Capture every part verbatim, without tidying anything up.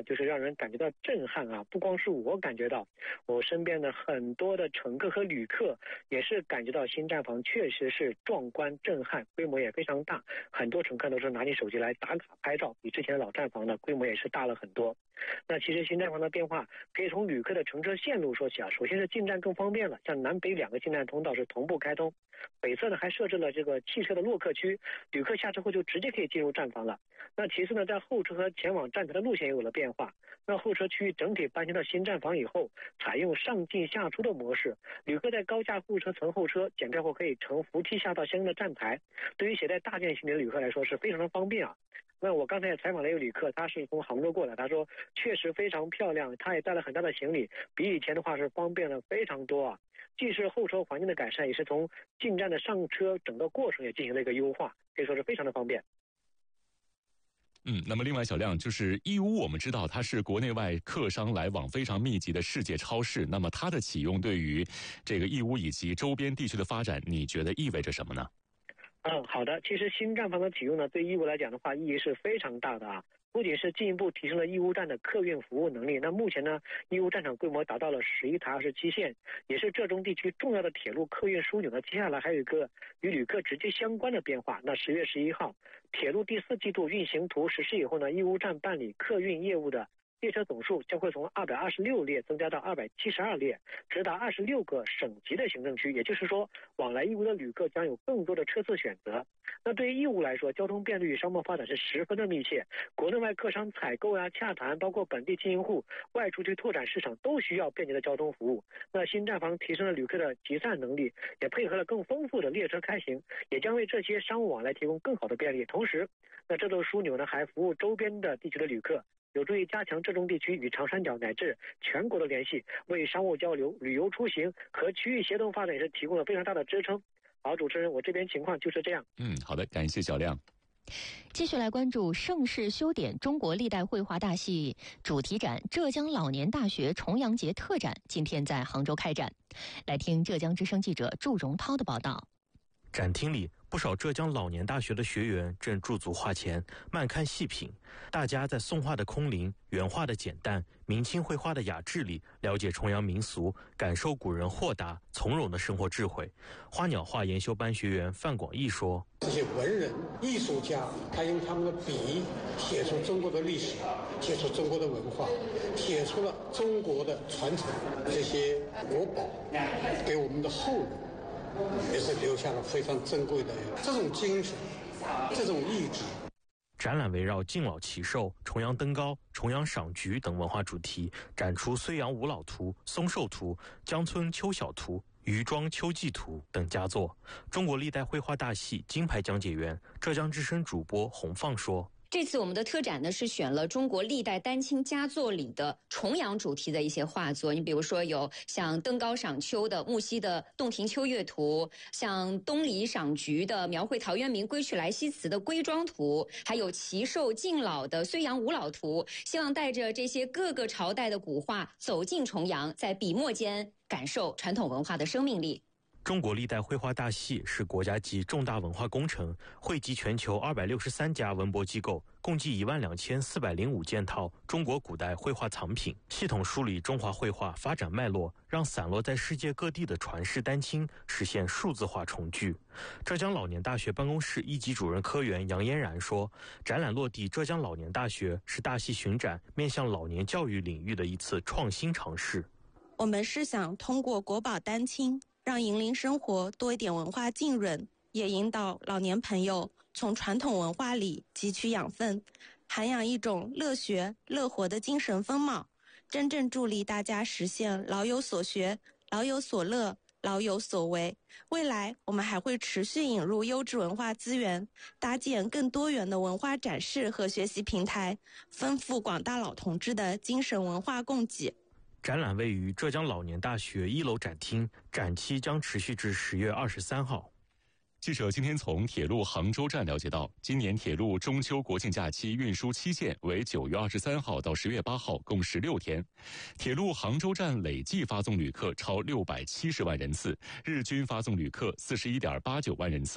话就是让人感觉到震撼啊！不光是我感觉到，我身边的很多的乘客和旅客也是感觉到新站房确实是壮观震撼，规模也非常大，很多乘客都是拿起手机来打卡拍照，比之前的老站房呢规模也是大了很多。那其实新站房的变化可以从旅客的乘车线路说起啊，首先是进站更方便了，像南北两个进站通道是同步开通，北侧呢还设置了这个汽车的落客区，旅客下车后就直接可以进入站房了。那其次呢，在候车和前往站台的路线也有了变化，那候车区域整体搬迁到新站房以后，采用上进下出的模式，旅客在高架候车层候车检票后可以乘扶梯下到相应的站台，对于携带大件行李的旅客来说是非常的方便啊。那我刚才也采访了一个旅客，他是从杭州过来，他说确实非常漂亮，他也带了很大的行李，比以前的话是方便了非常多啊。既是候车环境的改善，也是从进站的上车整个过程也进行了一个优化，可以说是非常的方便。 嗯，那么另外小亮，就是义乌，我们知道它是国内外客商来往非常密集的世界超市，那么它的启用对于这个义乌以及周边地区的发展，你觉得意味着什么呢？ 嗯，好的。其实新站房的启用呢，对义乌来讲的话，意义是非常大的啊。不仅是进一步提升了义乌站的客运服务能力，那目前呢，义乌站场规模达到了十一台二十七线，也是浙中地区重要的铁路客运枢纽。那接下来还有一个与旅客直接相关的变化。那十月十一号，铁路第四季度运行图实施以后呢，义乌站办理客运业务的列车总数将会从二百二十六列增加到二百七十二列，直达二十六个省级的行政区，也就是说，往来义乌的旅客将有更多的车次选择。那对于义乌来说，交通便利与商贸发展是十分的密切，国内外客商采购啊、洽谈，包括本地经营户外出去拓展市场，都需要便捷的交通服务。那新站房提升了旅客的集散能力，也配合了更丰富的列车开行，也将为这些商务往来提供更好的便利。同时，那这座枢纽呢，还服务周边的地区的旅客，有助于加强浙中地区与长三角乃至全国的联系，为商务交流、旅游出行和区域协同发展也是提供了非常大的支撑。好，主持人，我这边情况就是这样。 嗯，好的，感谢小亮。 继续来关注盛世修典中国历代绘画大戏主题展浙江老年大学重阳节特展，今天在杭州开展。来听浙江之声记者祝荣涛的报道。 展厅里，不少浙江老年大学的学员正驻足画前，慢看细品。大家在宋画的空灵、元画的简淡、明清绘画的雅致里，了解重阳民俗，感受古人豁达从容的生活智慧。花鸟画研修班学员范广义说：“ 这些文人、艺术家，他用他们的笔写出中国的历史，写出中国的文化，写出了中国的传承，这些国宝给我们的后人。”也是留下了非常珍贵的这种精神，这种意志。 展览围绕敬老祈寿、重阳登高、重阳赏菊等文化主题，展出睢阳五老图、松寿图、江村秋晓图、渔庄秋季图等佳作。中国历代绘画大戏金牌讲解员、浙江之声主播洪放说：“ 这次我们的特展呢，是选了中国历代丹青佳作里的重阳主题的一些画作。你比如说有像登高赏秋的木樨的洞庭秋月图，像东篱赏菊的描绘陶渊明归去来兮辞的归庄图，还有祈寿敬老的睢阳五老图。希望带着这些各个朝代的古画走进重阳，在笔墨间感受传统文化的生命力。” 中国历代绘画大戏是国家级重大文化工程，汇集全球二百六十三家文博机构，共计一万两千四百零五件套中国古代绘画藏品，系统梳理中华绘画发展脉络，让散落在世界各地的传世丹青实现数字化重聚。浙江老年大学办公室一级主任科员杨嫣然说：“展览落地浙江老年大学是大戏巡展面向老年教育领域的一次创新尝试。 我们是想通过国宝丹青，让银陵生活多一点文化浸润，也引导老年朋友从传统文化里汲取养分，涵养一种乐学乐活的精神风貌，真正助力大家实现老有所学、老有所乐、老有所为。未来我们还会持续引入优质文化资源，搭建更多元的文化展示和学习平台，丰富广大老同志的精神文化供给。” 展览位于浙江老年大学一楼展厅，展期将持续至十月二十三号。 记者今天从铁路杭州站了解到，今年铁路中秋国庆假期运输期限为九月二十三号到十月八号，共十六天。铁路杭州站累计发送旅客超六百七十万人次，日均发送旅客四十一点八九万人次。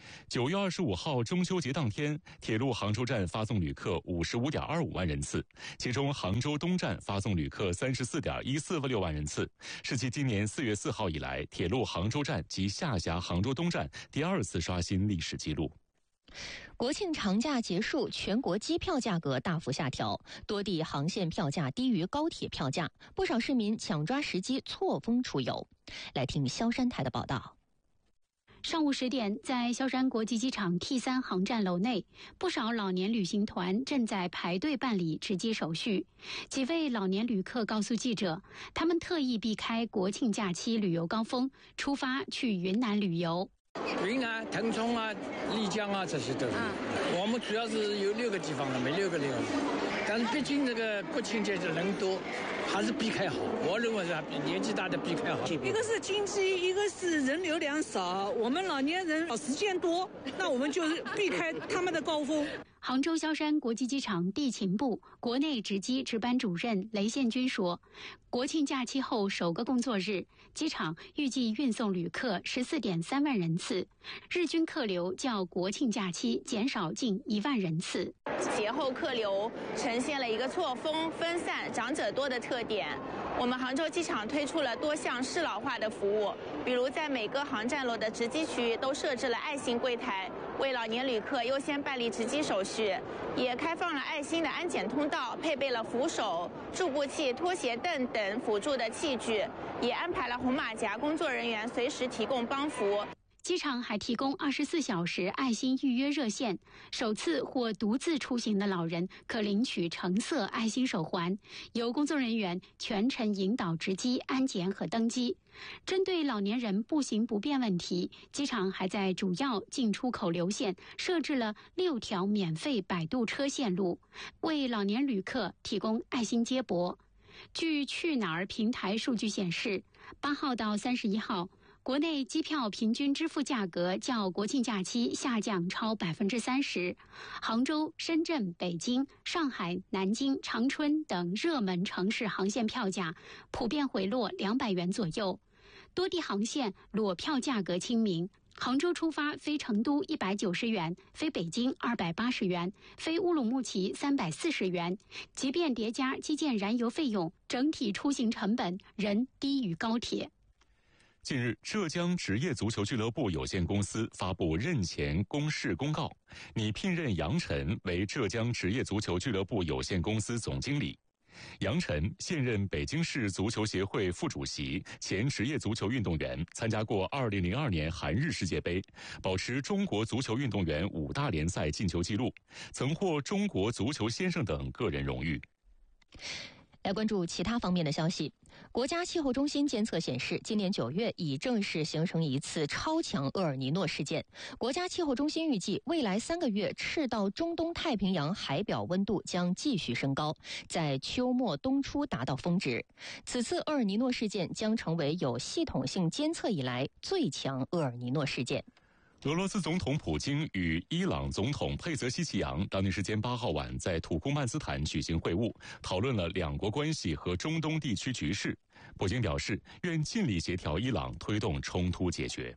九月二十五号中秋节当天，铁路杭州站发送旅客五十五点二五万人次，其中杭州东站发送旅客三十四点一四六万人次，是继今年四月四号以来，铁路杭州站及下辖杭州东站第二次刷新历史纪录。 国庆长假结束，全国机票价格大幅下调，多地航线票价低于高铁票价，不少市民抢抓时机错峰出游。来听萧山台的报道。 上午十点，在萧山国际机场 T 三 航站楼内，不少老年旅行团正在排队办理值机手续。几位老年旅客告诉记者，他们特意避开国庆假期旅游高峰，出发去云南旅游。 云南、腾冲啊、丽江啊，这些都是。我们主要是有六个地方的，每六个地方。但是毕竟这个国庆节的人多，还是避开好。我认为是比年纪大的避开好。 一个是经济，一个是人流量少。我们老年人时间多，那我们就是避开他们的高峰。 杭州萧山国际机场地勤部国内值机值班主任雷宪军说，国庆假期后首个工作日，机场预计运送旅客十四点三万人次，日均客流较国庆假期减少近一万人次。 节后客流呈现了一个错峰、分散、长者多的特点。我们杭州机场推出了多项适老化的服务，比如在每个航站楼的值机区都设置了爱心柜台，为老年旅客优先办理值机手续，也开放了爱心的安检通道，配备了扶手、助步器、拖鞋凳等辅助的器具，也安排了红马甲工作人员随时提供帮扶。 机场还提供二十四小时爱心预约热线，首次或独自出行的老人可领取橙色爱心手环，由工作人员全程引导值机、安检和登机。针对老年人步行不便问题，机场还在主要进出口流线设置了六条免费摆渡车线路，为老年旅客提供爱心接驳。据去哪儿平台数据显示，八号到三十一号。国内机票平均支付价格较国庆假期下降超百分之三十，杭州、深圳、北京、上海、南京、长春等热门城市航线票价普遍回落两百元左右，多地航线裸票价格亲民。杭州出发飞成都一百九十元，飞北京二百八十元，飞乌鲁木齐三百四十元。即便叠加基建燃油费用，整体出行成本仍低于高铁。 近日，浙江职业足球俱乐部有限公司发布任前公示公告，拟聘任杨晨为浙江职业足球俱乐部有限公司总经理。杨晨现任北京市足球协会副主席，前职业足球运动员，参加过二零零二年韩日世界杯，保持中国足球运动员五大联赛进球纪录，曾获中国足球先生等个人荣誉。 来关注其他方面的消息。国家气候中心监测显示，今年九月已正式形成一次超强厄尔尼诺事件。国家气候中心预计，未来三个月赤道中东太平洋海表温度将继续升高，在秋末冬初达到峰值。此次厄尔尼诺事件将成为有系统性监测以来最强厄尔尼诺事件。 俄罗斯总统普京与伊朗总统佩泽西奇扬当地时间八号晚在土库曼斯坦举行会晤，讨论了两国关系和中东地区局势。普京表示，愿尽力协调伊朗推动冲突解决。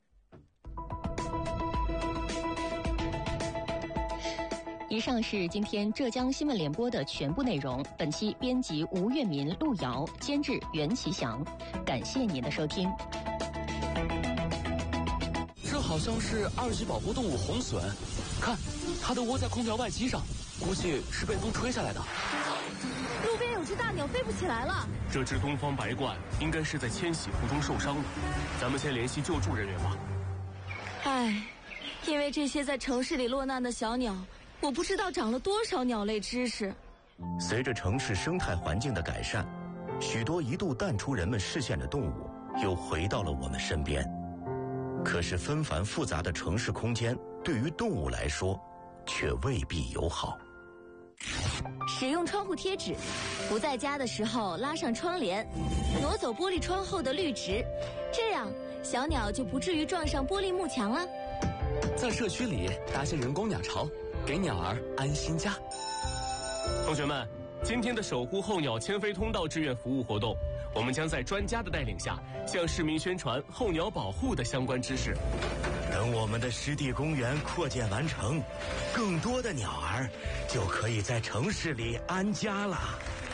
以上是今天浙江新闻联播的全部内容。本期编辑吴月民、陆瑶，监制袁其祥。感谢您的收听。 这好像是二级保护动物红隼，看，它都窝在空调外机上，估计是被风吹下来的。 路边有只大鸟飞不起来了。 这只东方白鹳应该是在迁徙途中受伤了，咱们先联系救助人员吧。 唉，因为这些在城市里落难的小鸟，我不知道长了多少鸟类知识。 随着城市生态环境的改善，许多一度淡出人们视线的动物又回到了我们身边。可是纷繁复杂的城市空间对于动物来说却未必友好。 使用窗户贴纸，不在家的时候拉上窗帘，挪走玻璃窗后的绿植，这样小鸟就不至于撞上玻璃幕墙了。 在社区里搭些人工鸟巢，给鸟儿安心家。 同学们，今天的守护候鸟迁飞通道志愿服务活动，我们将在专家的带领下，向市民宣传候鸟保护的相关知识。 等我们的湿地公园扩建完成，更多的鸟儿就可以在城市里安家了。